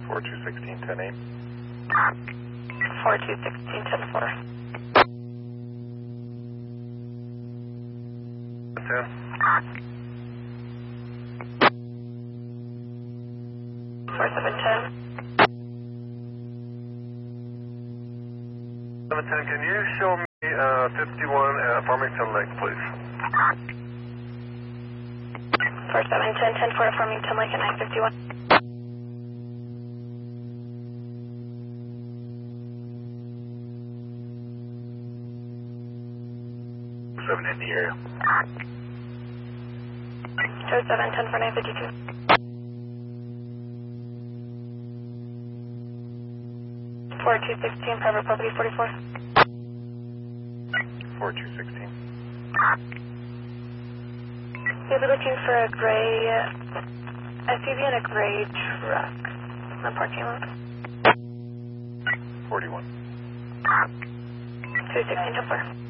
4216, 10-8. 4216, 10-4. 10. 4710. 710, can you show me 51 at Farmington Lake, please? 4710, 10-4 at Farmington Lake at 951. 7 in the area. Show 710 for 952. 4216, private property 44. 4216. You'll be looking for a gray SUV and a gray truck in the parking lot. 41. 216 to 4.